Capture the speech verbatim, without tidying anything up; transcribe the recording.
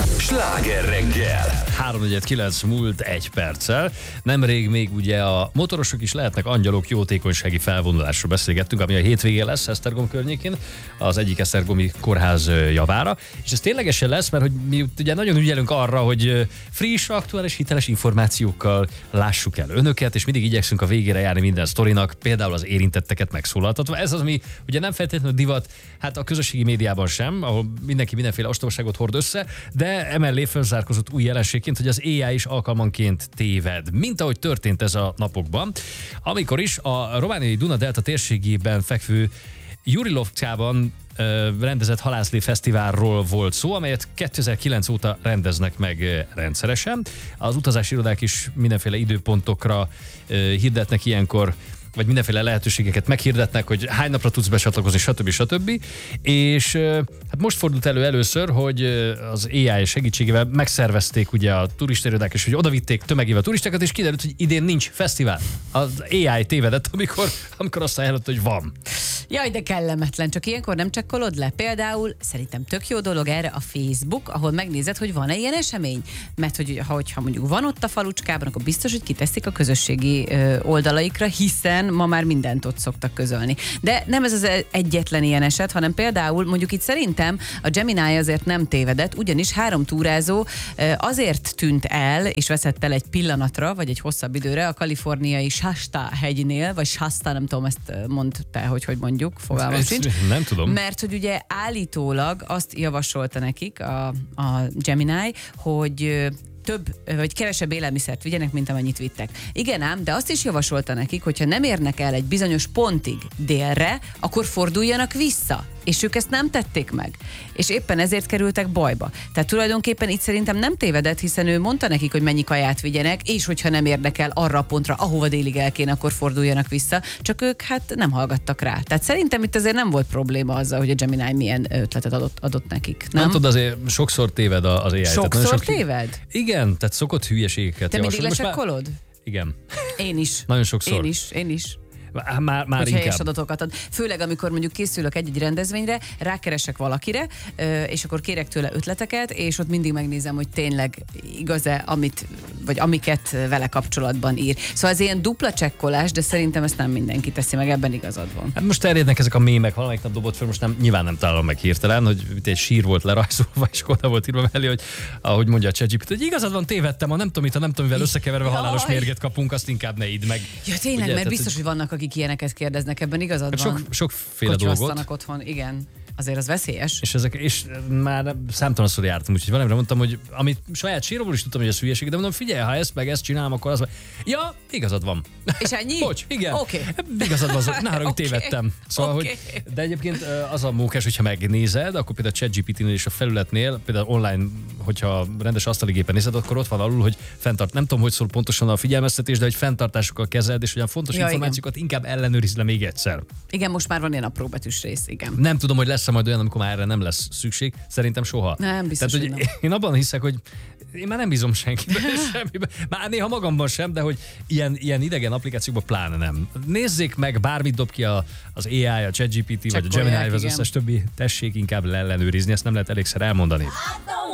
Sláger reggel. három kilenc múlt egy perccel. Nemrég még ugye a motorosok is lehetnek angyalok jótékonysági felvonulásról beszélgettünk, ami a hétvégén lesz Esztergom környékén, az egyik esztergomi kórház javára. És ez ténylegesen lesz, mert hogy mi ugye nagyon ügyelünk arra, hogy friss, aktuális, hiteles információkkal lássuk el önöket, és mindig igyekszünk a végére járni minden sztorinak, például az érintetteket megszólaltatva. Ez az, ami ugye nem feltétlenül divat, hát a közösségi médiában sem, ahol mindenki mindenféle ostobaságot hord össze, de emellé fölzárkozott új jelenségként, hogy az á i is alkalmanként téved, mint ahogy történt ez a napokban, amikor is a romániai Duna-delta térségében fekvő Jurilovcában rendezett halászlé fesztiválról volt szó, amelyet kétezer-kilenc óta rendeznek meg rendszeresen. Az utazási irodák is mindenféle időpontokra hirdetnek ilyenkor, vagy mindenféle lehetőségeket meghirdetnek, hogy hány napra tudsz becsatlakozni, stb. stb. És hát most fordult elő először, hogy az á i segítségével megszervezték ugye a turistairodák, és hogy odavitték tömegével a turistákat, és kiderült, hogy idén nincs fesztivál. Az á i tévedett, amikor, amikor azt ajánlott, hogy van. Jaj, de kellemetlen, csak ilyenkor nem csekkolod le. Például szerintem tök jó dolog erre a Facebook, ahol megnézed, hogy van-e ilyen esemény. Mert hogy, ha, hogyha mondjuk van ott a falucskában, akkor biztos, hogy kiteszik a közösségi ö, oldalaikra, hiszen ma már mindent ott szoktak közölni. De nem ez az egyetlen ilyen eset, hanem például mondjuk itt szerintem a Gemini azért nem tévedett, ugyanis három túrázó ö, azért tűnt el, és veszett el egy pillanatra, vagy egy hosszabb időre a kaliforniai Shasta hegynél, vagy Shasta, nem tudom, ezt mondd te, hogy hogy mondjuk, fogalmam sincs. Nem tudom. Mert hogy ugye állítólag azt javasolta nekik a, a Gemini, hogy több vagy kevesebb élelmiszert vigyenek, mint amennyit vittek. Igen ám, de azt is javasolta nekik, hogyha nem érnek el egy bizonyos pontig délre, akkor forduljanak vissza. És ők ezt nem tették meg. És éppen ezért kerültek bajba. Tehát tulajdonképpen itt szerintem nem tévedett, hiszen ő mondta nekik, hogy mennyi kaját vigyenek, és hogyha nem érnek el arra a pontra, ahova délig el kéne, akkor forduljanak vissza. Csak ők hát nem hallgattak rá. Tehát szerintem itt azért nem volt probléma azzal, hogy a Gemini milyen ötletet adott, adott nekik. Nem, nem tudod, azért sokszor téved az á i. Sokszor sok... téved? Igen, tehát szokott hülyeségeket Te javasol. mindig lecsekkolod? Igen. Én is. Nagyon sokszor. Én is, én is. Már, már hogy inkább. helyes adatokat ad. Főleg, amikor mondjuk készülök egy-egy rendezvényre, rákeresek valakire, és akkor kérek tőle ötleteket, és ott mindig megnézem, hogy tényleg igaz-e, amit, vagy amiket vele kapcsolatban ír. Szóval ez ilyen dupla csekkolás, de szerintem ezt nem mindenki teszi meg, ebben igazad van. Hát most terjednek ezek a mémek, valamelyik nap dobott fel, most nem, nyilván nem találom meg hirtelen, hogy egy sír volt lerajzolva, és oda volt írva mellé, hogy ahogy mondja a ChatGPT, hogy igazad van, tévedtem, ha nem tudom, mit, ha nem tudom, mivel összekeverve halálos mérget kapunk, azt inkább ne idd meg. Ja, tényleg, ugye, mert tehát, biztos, hogy vannak, akik ilyeneket kérdeznek, ebben igazad hát van. Sok, sokféle dolgot. Otthon, igen. Azért az veszélyes. És, ezek, és már számtalanszor jártam, úgyhogy valamire mondtam, hogy amit saját síromból is tudtam, hogy ez hülyeség, de mondom, figyelj, ha ezt meg ezt csinálom, akkor az van. Ja, igazad van. És ennyi? Bocs, igen. Oké. Okay. Igazad van, ne haragudj, okay. tévedtem. Szóval, okay. hogy, de egyébként az a mókás, hogyha megnézed, akkor például a ChatGPT-nél és a felületnél, például online, hogyha rendes asztaligépen nézed, akkor ott van alul, hogy fenntart. Nem tudom, hogy szól pontosan a figyelmeztetés, de hogy fenntartásokkal kezeld, és olyan fontos ja, információkat igen. inkább ellenőrizd le még egyszer. Igen, most már van ilyen apróbetűs rész, igen. Nem tudom, hogy lesz-e majd olyan, amikor már erre nem lesz szükség. Szerintem soha. Nem, biztos, Tehát, hogy nem. Én abban hiszek, hogy én már nem bízom senkiben, semmiben. Már néha magamban sem, de hogy ilyen, ilyen idegen applikációkban pláne nem. Nézzék meg, bármit dob ki a, az á i, a ChatGPT, vagy a Gemini, vagy az összes többi, tessék inkább leellenőrizni, ezt nem lehet elégszer elmondani.